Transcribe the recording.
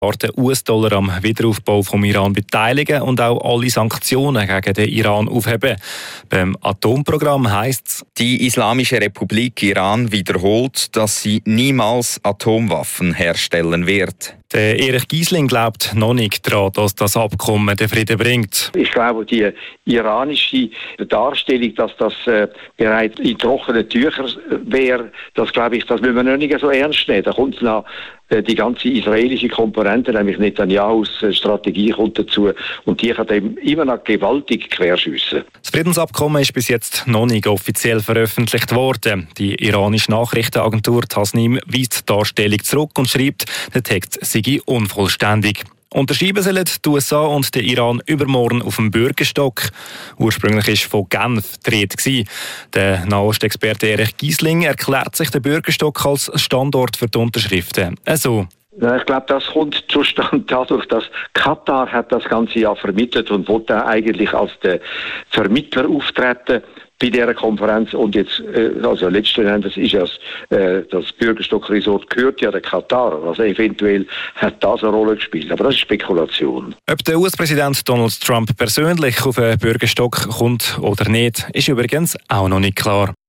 den US-Dollar am Wiederaufbau vom Iran beteiligen und auch alle Sanktionen gegen den Iran aufheben. Beim Atomprogramm heisst es: Die Islamische Republik Iran wiederholt, dass sie niemals Atomwaffen herstellen wird. Der Erich Giesling glaubt noch nicht daran, dass das Abkommen den Frieden bringt. Ich glaube, die iranische Darstellung, dass das bereits in trockenen Tüchern wäre, das glaube ich, das müssen wir noch nicht so ernst nehmen. Da kommt noch die ganze israelische Komponente, nämlich Netanyahus Strategie kommt dazu und die kann dem immer noch gewaltig querschiessen. Das Friedensabkommen ist bis jetzt noch nicht offiziell veröffentlicht worden. Die iranische Nachrichtenagentur Tasnim weist die Darstellung zurück und schreibt, der Text sei unvollständig. Unterschreiben sollen die USA und der Iran übermorgen auf dem Bürgerstock. Ursprünglich war von Genf die Rede. Der Nahostexperte Erich Giesling erklärt sich den Bürgerstock als Standort für die Unterschriften. Also: Ich glaube, das kommt zustande dadurch, dass Katar hat das ganze Jahr vermittelt und wollte eigentlich als der Vermittler auftreten bei dieser Konferenz. Und jetzt, also letzten Endes ist das Bürgerstock-Resort gehört ja der Katar. Also eventuell hat das eine Rolle gespielt. Aber das ist Spekulation. Ob der US-Präsident Donald Trump persönlich auf einen Bürgerstock kommt oder nicht, ist übrigens auch noch nicht klar.